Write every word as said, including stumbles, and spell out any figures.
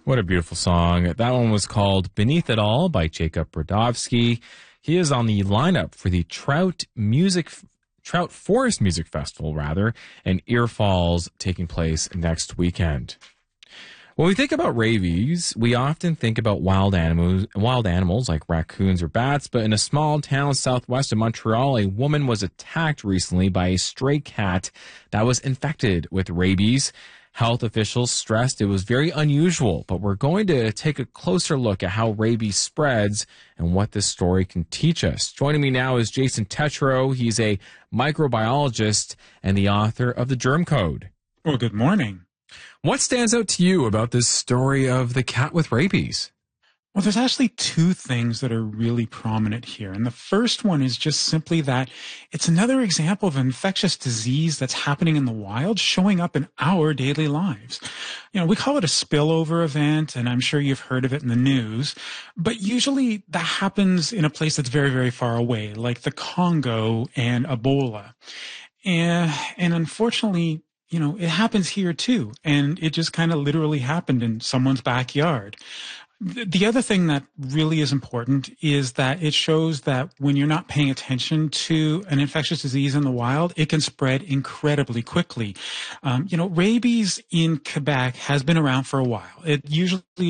What a beautiful song. That one was called Beneath It All by Jacob Brodowski. He is on the lineup for the Trout Music Trout Forest Music Festival, rather, in Ear Falls, taking place next weekend. When we think about rabies, we often think about wild animals, wild animals like raccoons or bats, but in a small town southwest of Montreal, a woman was attacked recently by a stray cat that was infected with rabies. Health officials stressed it was very unusual, but we're going to take a closer look at how rabies spreads and what this story can teach us. Joining me now is Jason Tetreault. He's a microbiologist and the author of The Germ Code. Well, good morning. What stands out to you about this story of the cat with rabies? Well, there's actually two things that are really prominent here. And the first one is just simply that it's another example of infectious disease that's happening in the wild, showing up in our daily lives. You know, we call it a spillover event, and I'm sure you've heard of it in the news. But usually that happens in a place that's very, very far away, like the Congo and Ebola. And, and unfortunately, you know, it happens here too. And it just kind of literally happened in someone's backyard. The other thing that really is important is that it shows that when you're not paying attention to an infectious disease in the wild, it can spread incredibly quickly. Um, you know, rabies in Quebec has been around for a while. It usually